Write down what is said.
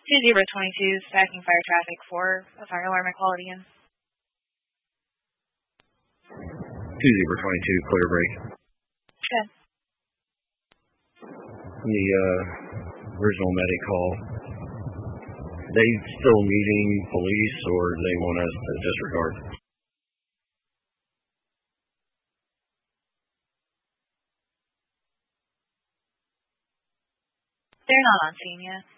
2022, stacking fire traffic for a fire alarm at Quality Inn. 2022, clear break. Okay. The original medic call, they still needing police or they want us to disregard? They're not on scene yet.